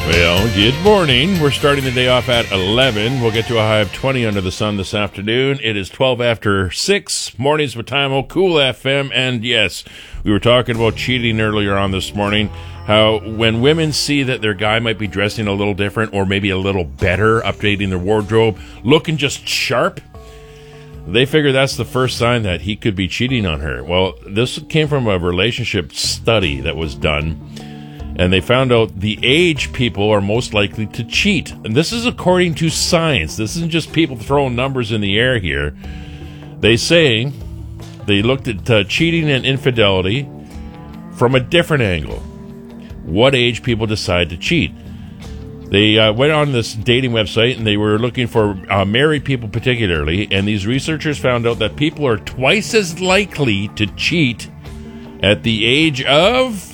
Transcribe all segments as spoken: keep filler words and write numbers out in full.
Well, good morning. We're starting the day off at eleven. We'll get to a high of twenty under the sun this afternoon. It is twelve after six. Mornings with Time, Cool F M. And yes, we were talking about cheating earlier on this morning. How when women see that their guy might be dressing a little different or maybe a little better, updating their wardrobe, looking just sharp, they figure that's the first sign that he could be cheating on her. Well, this came from a relationship study that was done. And they found out the age people are most likely to cheat. And this is according to science. This isn't just people throwing numbers in the air here. They say they looked at uh, cheating and infidelity from a different angle. What age people decide to cheat? They uh, went on this dating website and they were looking for uh, married people particularly. And these researchers found out that people are twice as likely to cheat at the age of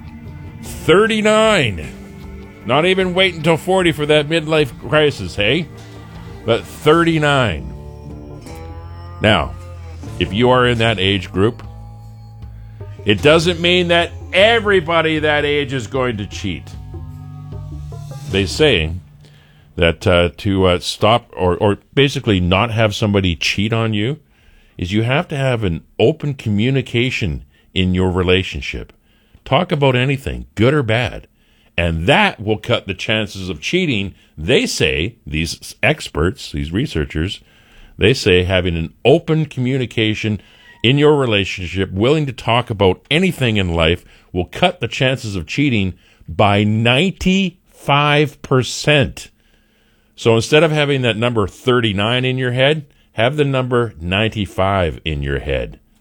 thirty-nine. Not even wait until forty for that midlife crisis, hey? But thirty-nine. Now, if you are in that age group, it doesn't mean that everybody that age is going to cheat. They say that uh, to uh, stop or, or basically not have somebody cheat on you is you have to have an open communication in your relationship. Talk about anything, good or bad. And that will cut the chances of cheating. They say, these experts, these researchers, they say having an open communication in your relationship, willing to talk about anything in life, will cut the chances of cheating by ninety-five percent. So instead of having that number thirty-nine in your head, have the number ninety-five in your head.